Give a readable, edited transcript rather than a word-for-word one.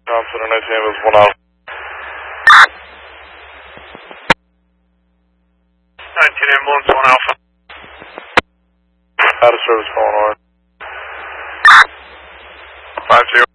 Center 19 was 1 Alpha. 19 ambulance 1 Alpha. Out of service calling on. 5-0.